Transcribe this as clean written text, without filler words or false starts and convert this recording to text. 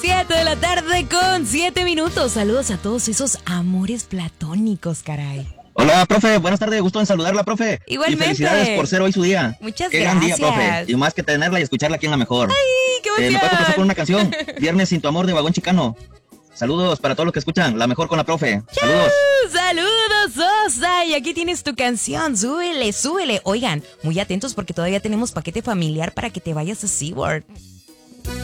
7 de la tarde con 7 minutos. Saludos a todos esos amores platónicos, caray. Hola, profe, buenas tardes, gusto en saludarla, profe. Igualmente. Y felicidades por ser hoy su día. Muchas Qué gracias. gran día, profe. Y más que tenerla y escucharla aquí en La Mejor. ¡Ay, qué emoción! ¿Me puedes pasar con una canción? Viernes sin tu amor de Vagón Chicano. Saludos para todos los que escuchan La Mejor con la profe. Saludos. Saludos, Osa. Y aquí tienes tu canción. Súbele, súbele. Oigan, muy atentos porque todavía tenemos paquete familiar para que te vayas a SeaWorld.